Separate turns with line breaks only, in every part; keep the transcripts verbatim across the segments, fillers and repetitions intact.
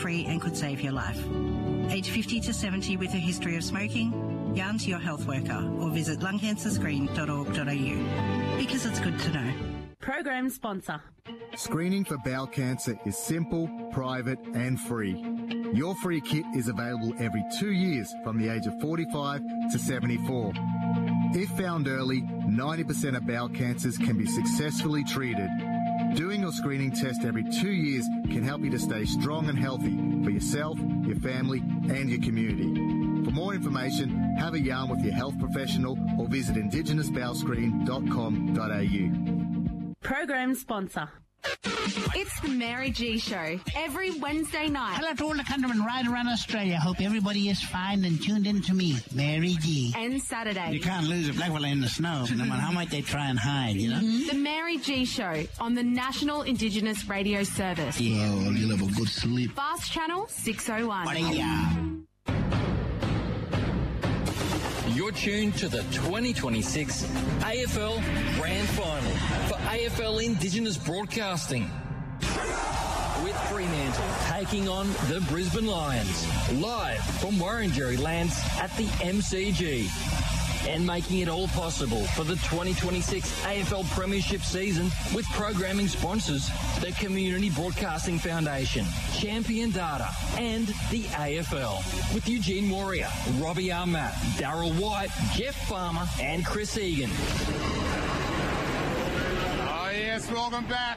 free and could save your life. Age fifty to seventy with a history of smoking? Yarn to your health worker or visit lung cancer screen dot org dot a u, because it's good to know.
Program sponsor.
Screening for bowel cancer is simple, private and free. Your free kit is available every two years from the age of forty-five to seventy-four. If found early, ninety percent of bowel cancers can be successfully treated. Doing your screening test every two years can help you to stay strong and healthy for yourself, your family and your community. For more information, have a yarn with your health professional or visit indigenous bowel screen dot com dot a u.
Program sponsor.
It's the Mary G Show every Wednesday night.
Hello to all the countrymen right around Australia. Hope everybody is fine and tuned in to me, Mary G.
And Saturday.
You can't lose a black fella in the snow, no matter how much they try and hide, you know?
Mm-hmm. The Mary G Show on the National Indigenous Radio Service.
Yeah, well, you'll have a good sleep.
Fast Channel six oh one.
You're tuned to the twenty twenty-six A F L Grand Final for A F L Indigenous Broadcasting. With Fremantle taking on the Brisbane Lions, live from Warringah lands at the M C G. And making it all possible for the twenty twenty-six A F L Premiership season with programming sponsors, the Community Broadcasting Foundation, Champion Data, and the A F L. With Eugene Warrior, Robbie Armatt, Darryl White, Jeff Farmer, and Chris Egan.
Oh, yes, welcome back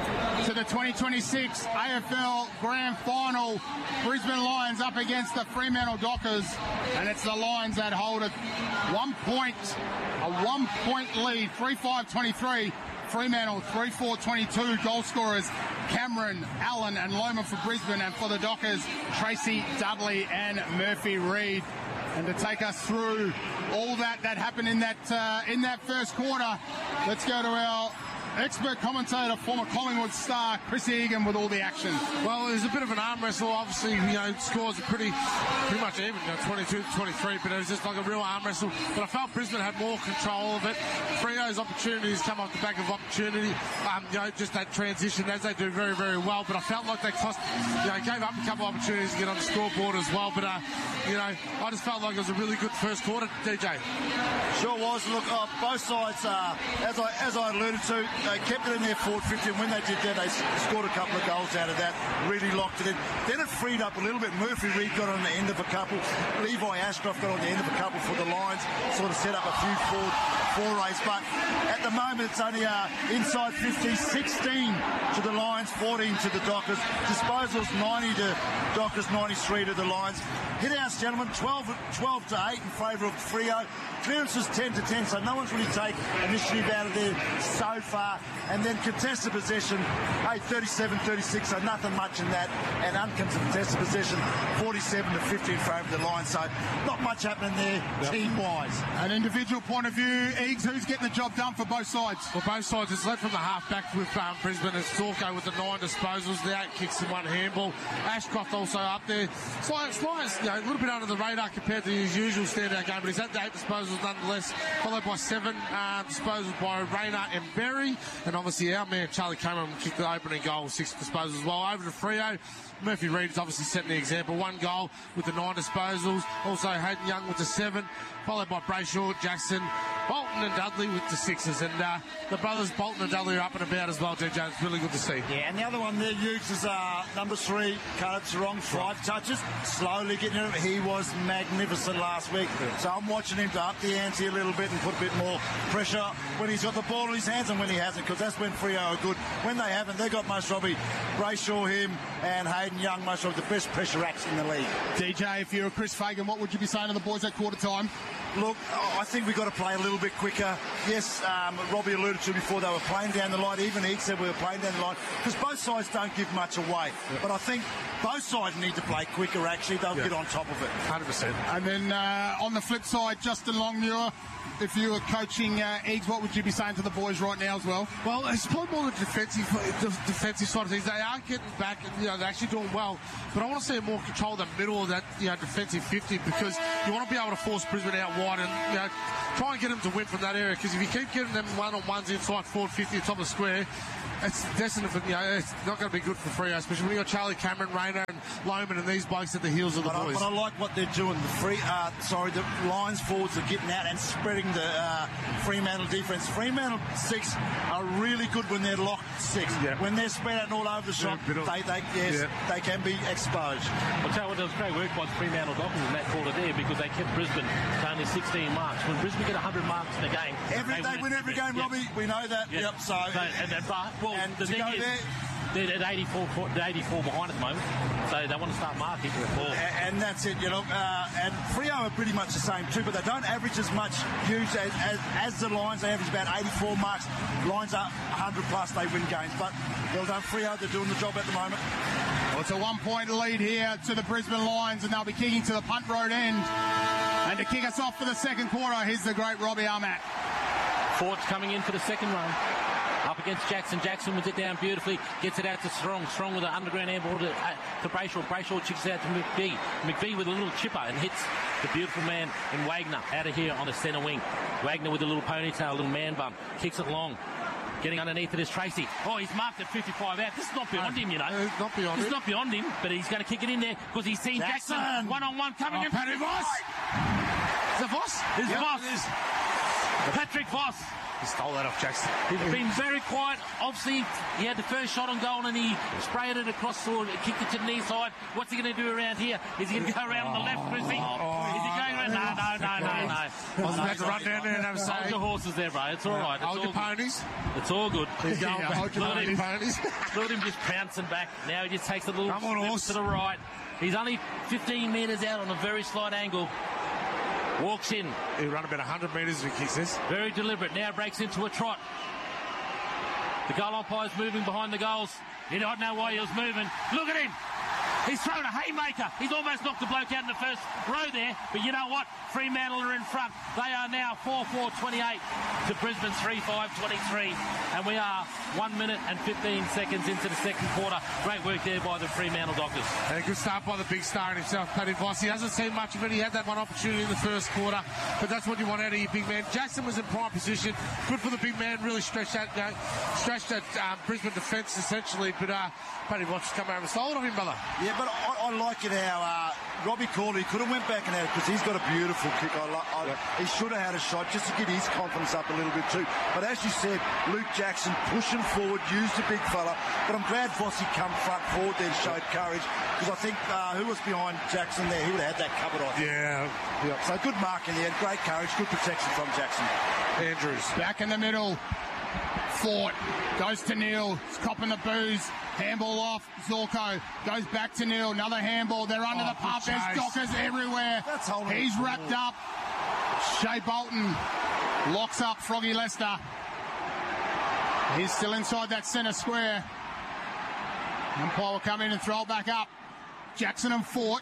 to the twenty twenty-six A F L Grand Final. Brisbane Lions up against the Fremantle Dockers, and it's the Lions that hold a one point, a one point lead, three five twenty-three. Fremantle three four twenty-two. Goal scorers Cameron, Allen and Loma for Brisbane, and for the Dockers, Tracy, Dudley and Murphy Reid. And to take us through all that that happened in that uh, in that first quarter, let's go to our expert commentator, former Collingwood star, Chris Egan, with all the action.
Well, there's a bit of an arm wrestle. Obviously, you know, scores are pretty pretty much even, you know, twenty-two to twenty-three, but it was just like a real arm wrestle. But I felt Brisbane had more control of it. Freo's opportunities come off the back of opportunity. Um, you know, just that transition, as they do very, very well. But I felt like they cost, you know, gave up a couple of opportunities to get on the scoreboard as well. But, uh, you know, I just felt like it was a really good first quarter, D J.
Sure was. Look, uh, both sides, uh, as I as I alluded to, they kept it in their forward fifty, and when they did that, they scored a couple of goals out of that, really locked it in. Then it freed up a little bit. Murphy Reid got on the end of a couple. Levi Ashcroft got on the end of a couple for the Lions, sort of set up a few forward forays. But at the moment, it's only uh, inside fifty, sixteen to the Lions, fourteen to the Dockers. Disposals, ninety to Dockers, ninety-three to the Lions. Hit outs, gentlemen, twelve, twelve to eight in favour of Freo. Clearances ten to ten, so no one's really taken initiative out of there so far. And then contested possession, hey, thirty-seven thirty-six, so nothing much in that. And uncontested possession, forty-seven to fifty in favour of the Lions. So not much happening there, yep, team-wise.
An individual point of view, Eags, who's getting the job done for both sides?
Well, both sides. It's led from the half-back with um, Brisbane. It's Torco with the nine disposals, the eight kicks and one handball. Ashcroft also up there. Slight, slight, you know, a little bit under the radar compared to his usual standout game, but he's had the eight disposals nonetheless, followed by seven uh, disposals by Rayner and Berry. And obviously our man Charlie Cameron kicked the opening goal with six disposals as well. Over to Freo. Murphy Reid is obviously setting the example. One goal with the nine disposals. Also Hayden Young with the seven, followed by Brayshaw, Jackson, Bolton and Dudley with the sixes. And uh, the brothers Bolton and Dudley are up and about as well, D J. It's really good to see.
Yeah, and the other one there, Hughes, is uh, number three, Caleb Sarong, five touches. Slowly getting it. He was magnificent last week. So I'm watching him to up the ante a little bit and put a bit more pressure when he's got the ball in his hands and when he hasn't, because that's when Freo are good. When they haven't, they got most Robbie, Brayshaw, him, and Hayden Young, most of the best pressure acts in the league.
D J, if you're Chris Fagan, what would you be saying to the boys at quarter time?
Look, I think we've got to play a little bit quicker. Yes, um, Robbie alluded to before, they were playing down the line. Even he said we were playing down the line, because both sides don't give much away. Yep. But I think both sides need to play quicker, actually. They'll yep. get on top of it.
one hundred percent. And then uh, on the flip side, Justin Longmuir, if you were coaching uh, Eags, what would you be saying to the boys right now as well?
Well, it's probably more the defensive, the defensive side of things. They are getting back, and you know they're actually doing well. But I want to see more control of the middle of that, you know, defensive fifty, because you want to be able to force Brisbane out wide and you know try and get them to win from that area. Because if you keep getting them one on ones inside forward fifty, top of the square, it's destined for, you know, it's not going to be good for Freo, especially when you've got Charlie Cameron, Rayner and Lohman and these blokes at the heels of the
but
boys.
I, but I like what they're doing. The free, uh, sorry, the Lions forwards are getting out and spreading the uh, Fremantle defence. Fremantle six are really good when they're locked six. Yeah. When they're spread out all over the shop, yeah, they, they, yes, yeah. they can be exposed.
I'll tell you what, there was great work by the Fremantle Dockers in that quarter there because they kept Brisbane to only sixteen marks. When Brisbane get one hundred marks in a game,
every, they, they win, win every game, yep. Robbie. We know that. Yep. yep so,
so and, and, but, well,
and
the thing is,
there,
they're at eighty-four, eighty-four behind at the moment, so they want to start marking.
And, and that's it, you know. Uh, and Freo are pretty much the same too, but they don't average as much use as, as, as the Lions. They average about eighty-four marks. Lions are one hundred plus. They win games, but well done, Freo. They're doing the job at the moment.
Well, it's a one-point lead here to the Brisbane Lions, and they'll be kicking to the punt road end. And to kick us off for the second quarter, here's the great Robbie Armatt.
Ford's coming in for the second run. Up against Jackson. Jackson wins it down beautifully. Gets it out to Strong. Strong with an underground air ball to, uh, to Brayshaw. Brayshaw chicks it out to McVee. McVee with a little chipper and hits the beautiful man in Wagner out of here on the centre wing. Wagner with a little ponytail, a little man bun. Kicks it long. Getting underneath it is Tracy. Oh, he's marked at fifty-five out. This is not beyond no, him, you know.
Uh, not beyond
This is
him.
not beyond him, but he's going to kick it in there because he's seen Jackson. Jackson one-on-one coming
oh,
in.
Patrick Voss. Is it Voss?
It's
yep,
Voss.
It is.
Patrick Voss.
He stole that off Jackson.
He's been very quiet. Obviously, he had the first shot on goal and he sprayed it across or kicked it to the near side. What's he going to do around here? Is he going to go around on the left, Chrissy? Oh, is he going around? No, no, no, no, no.
I was about to run down there and have a say.
Hold your horses there, bro. It's all right. It's
Hold
all
your ponies.
Good. It's all good.
He's going
yeah,
back. Hold your ponies.
Look at him just pouncing back. Now he just takes a little
Come on, horse.
to the right. He's only fifteen metres out on a very slight angle. Walks in.
He'll run about one hundred metres if he kicks this.
Very deliberate. Now breaks into a trot. The goal umpire's moving behind the goals. He don't know why he was moving. Look at him. He's thrown a haymaker. He's almost knocked the bloke out in the first row there. But you know what? Fremantle are in front. They are now four four twenty-eight to Brisbane three five twenty-three. And we are one minute and fifteen seconds into the second quarter. Great work there by the Fremantle Dockers.
And a good start by the big star himself, Paddy Voss. He hasn't seen much of it. He had that one opportunity in the first quarter. But that's what you want out of your big man. Jackson was in prime position. Good for the big man. Really stretched that, you know, stretched that um, Brisbane defence essentially. But uh, Paddy Voss has come over and stole it off him, brother.
Yeah, but I, I like it how uh, Robbie Corley could have went back and had it because he's got a beautiful kick. I, I, yep. He should have had a shot just to get his confidence up a little bit too. But as you said, Luke Jackson pushing forward, used a big fella. But I'm glad Vossi come front forward then, showed courage. Because I think uh, who was behind Jackson there, he would have had that covered, I think.
Yeah.
Yep. So good mark in the end, great courage, good protection from Jackson.
Andrews.
Back in the middle. Fort goes to Neil. He's copping the booze. Handball off. Zorko goes back to Neil. Another handball. They're under oh, the pump. There's Dockers everywhere.
That's
He's wrapped up. Shea Bolton locks up Froggy Lester. He's still inside that centre square. Umpire will come in and throw it back up. Jackson and Fort.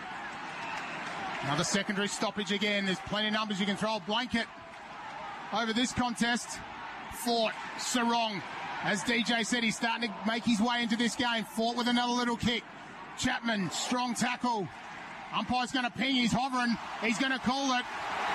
Another secondary stoppage again. There's plenty of numbers you can throw a blanket over this contest. Fort, Sarong, as D J said, he's starting to make his way into this game. Fort with another little kick. Chapman, strong tackle. Umpire's going to ping, he's hovering. He's going to call it.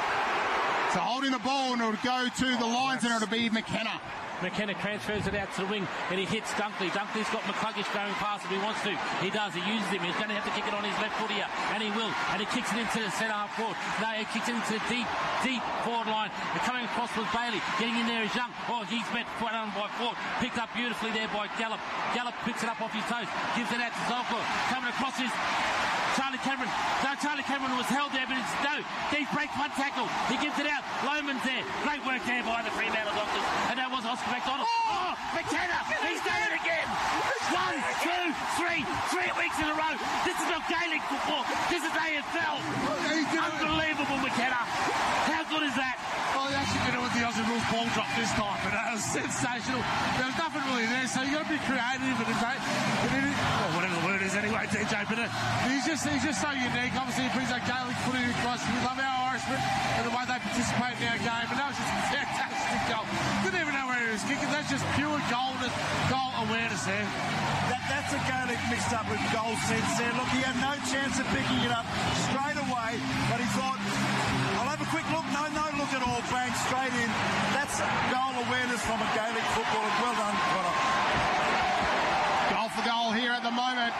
So holding the ball, and it'll go to the Lions, and it'll be McKenna.
McKenna transfers it out to the wing and he hits Dunkley. Dunkley's got McCluggage going past if he wants to. He does. He uses him. He's going to have to kick it on his left foot here. And he will. And he kicks it into the centre half forward. No, he kicks it into the deep, deep forward line. And coming across was Bailey. Getting in there is Young. Oh, he's met put on by Ford. Picked up beautifully there by Gallup. Gallup picks it up off his toes. Gives it out to Zolko. Coming across his Charlie Cameron. No, Charlie Cameron was held there, but it's no. Deep break one tackle. He gives it out. Lohman's there. Great work there by the Fremantle Dockers. And that was Oscar McDonald. Oh, McKenna! He's done it again! One, two, three, three weeks in a row. This is not Gaelic football. This is A F L. Unbelievable, McKenna. How good is that?
Oh, they actually did it with the Aussie Rules ball drop this time, but that was sensational. There was nothing really there, so you got to be creative and invade, or whatever the word is anyway, D J. But uh, he's just he's just so unique. Obviously, he brings that Gaelic footy across. We love our Irishmen and the way they participate in our game, and that was just a fantastic goal. Didn't even know where he was kicking. That's just pure goal, goal awareness there.
That, that's a Gaelic mixed up with goal sense there. Look, he had no chance of picking it up straight away, but he thought, I'll have have a quick look. No, no look at all. Bang, straight in. That's goal awareness from a Gaelic footballer. Well done, Connor.
Goal for goal here at the moment.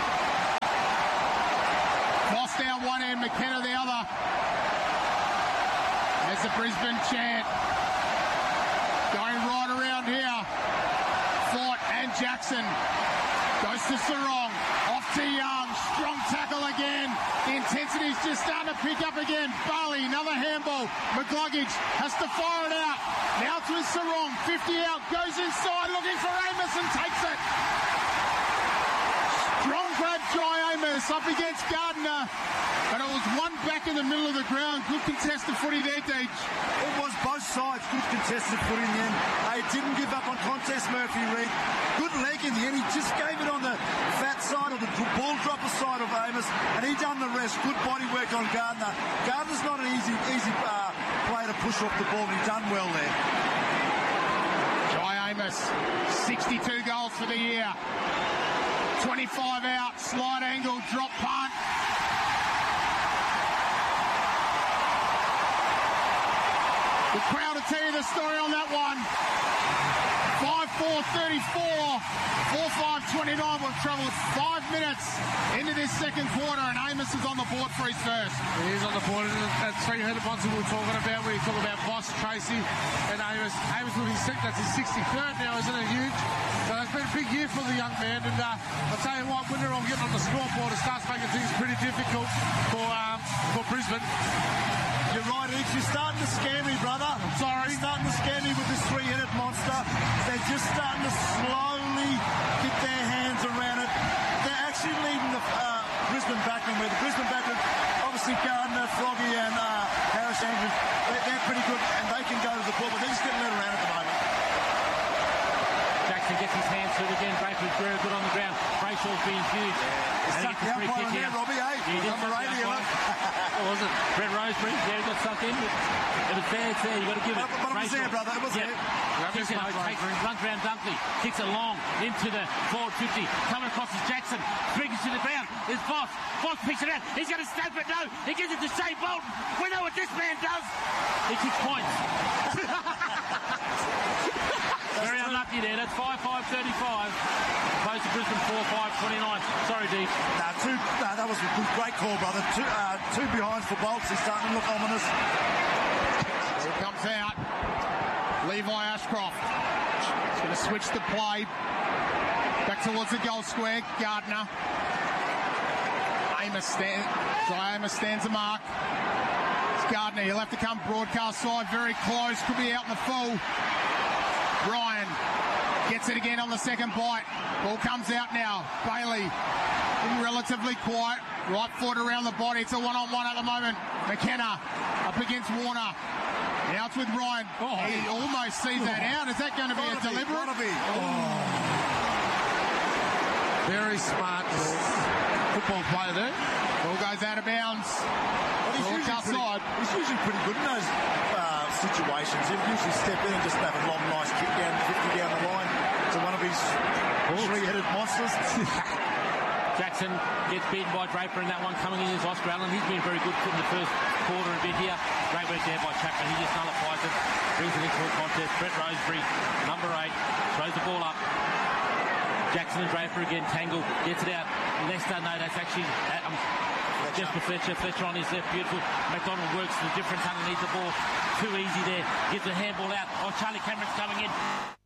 Moss down one end, McKenna the other. There's the Brisbane chant. Going right around here. Fort and Jackson. Goes to Sarong. Off to Young. Strong tackle again. The intensity's just starting to pick up again. Bailey, another handball. McCluggage has to fire it out. Now to Sarong. fifty out. Goes inside looking for Amos and takes it. Strong grab, Jai Amos up against Gardner. But it was one back in the middle of the ground. Good contested footy there, Deej.
It was both sides. Good contested footy in the end. They didn't give up on contest, Murphy Reid. Good leg in the end. He just gave it on the fat side or the ball dropper side of Amos, and he done the rest. Good body work on Gardner. Gardner's not an easy easy uh, player to push off the ball, and he done well there.
Jai Amos, sixty-two goals for the year. twenty-five out, slide angle, drop punt. The crowd will tell you the story on that one. five four thirty-four, four five twenty-nine. We've travelled five minutes into this second quarter, and Amos is on the board for his first.
He is on the board, and that three-headed monster we were talking about, where you talk about Voss, Tracy, and Amos. Amos looking sick. That's his sixty-third now, isn't it? Huge. So it's been a big year for the young man, and uh, I'll tell you what, when they're all getting on the scoreboard, it starts making things pretty difficult for um, for Brisbane.
You're right, Each. You're starting to scare me, brother. I'm sorry. You're starting to scare me with this three-headed monster. They're just starting to slowly get their hands around it. They're actually leading the uh, Brisbane backman, where the Brisbane backman, obviously Gardner, Froggy and uh, Harris Andrews, they're, they're pretty good and they can go to the ball, but they're just getting let around at the moment.
Jackson gets his hands through again. Braithwaite's very good on the ground. Brayshaw's being huge.
He's stuck the umpire in there, Robbie, eh?
He did
on the radio.
What was it? Brett Rosebery, yeah, he got sucked in. It was there, it's there, you got to give it.
But, but it was there, brother, it was
yeah.
there.
Kicks it, out, takes, runs around Dunkley, kicks it long into the forward fifty. Coming across is Jackson, brings it to the ground. There's Voss. Voss picks it out. He's going to stamp it. No, he gives it to Shane Bolton. We know what this man does. He kicks points. Very true. Unlucky there. That's five five thirty-five. Opposed to Brisbane four five twenty-nine. Sorry, Deej.
Nah, two, nah, that was a good, great call, brother. Two, uh, two behinds for Bolts. He's starting to look ominous.
Here comes out Levi Ashcroft. He's going to switch the play back towards the goal square. Gardner. Amos, stand, Jai Amos stands a mark. It's Gardner. He'll have to come broadcast side. Very close. Could be out in the full. Ryan gets it again on the second bite. Ball comes out now. Bailey, relatively quiet. Right foot around the body. It's a one-on-one at the moment. McKenna up against Warner. Now it's with Ryan. Oh, he almost sees that out. Is that going to be a deliberate?
Oh. Very smart football player there.
Ball goes out of bounds.
Well, he's, usually pretty, he's usually pretty good in those uh, situations. He'll usually step in and just have a long, nice kick down fifty down the line to one of his three-headed monsters.
Jackson gets beaten by Draper, and that one coming in is Oscar Allen. He's been very good in the first quarter a bit here. Great work there by Chapman. He just nullifies it, brings it into a contest. Brett Rosebery, number eight, throws the ball up. Jackson and Draper again tangle, gets it out. Leicester, no, that's actually um, Jesper Fletcher. Fletcher on his left, beautiful. McDonald works the difference underneath the ball. Too easy there. Gives the handball out. Oh, Charlie Cameron's coming in.